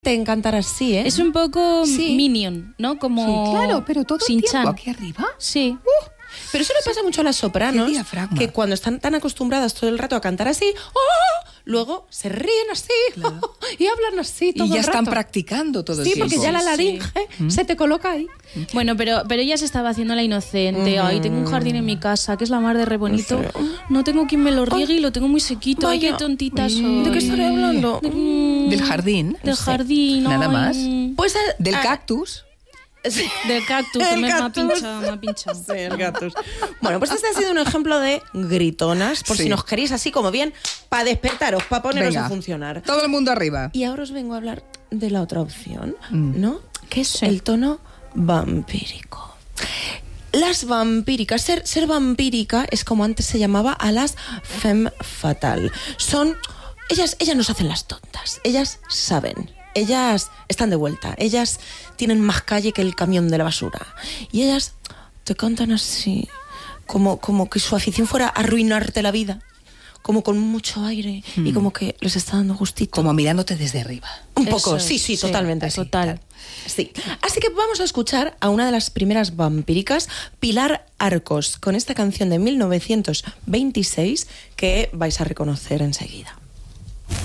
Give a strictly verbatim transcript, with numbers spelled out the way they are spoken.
te encantará así, ¿eh? Es un poco sí. Minion, ¿no? Como sí, claro, pero todo el tiempo aquí arriba. Sí. Uh, pero eso le pasa mucho a las sopranos, que cuando están tan acostumbradas todo el rato a cantar así, ¡oh! Luego se ríen así, claro. y hablan así todo y ya el rato. están practicando todo el sí, tiempo. Sí, porque ya la laringe sí. se te coloca ahí. Bueno, pero, pero ella se estaba haciendo la inocente. Mm. Ay, tengo un jardín en mi casa, que es la mar de re bonito. No, sé. no tengo quien me lo riegue y lo tengo muy sequito. Vaya. Ay, qué tontita soy. ¿De qué estaré hablando? De, mm, del jardín. Del sí. jardín. Nada ay. más. Pues a, del a, cactus. Sí. Del cactus, que me ha pinchado, me ha pinchado. Sí, el cactus. Bueno, pues este ha sido un ejemplo de gritonas, por sí. si nos queréis así como bien, para despertaros, para poneros Venga, a funcionar. Todo el mundo arriba. Y ahora os vengo a hablar de la otra opción, mm. ¿no? Que es sí. el tono vampírico. Las vampíricas, ser, ser vampírica es como antes se llamaba a las femme fatale. Son, ellas, ellas nos hacen las tontas, ellas saben. Ellas están de vuelta, ellas tienen más calle que el camión de la basura. Y ellas te cantan así, como, como que su afición fuera arruinarte la vida, como con mucho aire mm. y como que les está dando gustito. Como mirándote desde arriba. Un poco, Eso, sí, sí, sí, totalmente. Sí, total. Sí. Así que vamos a escuchar a una de las primeras vampíricas, Pilar Arcos, con esta canción de mil novecientos veintiséis que vais a reconocer enseguida.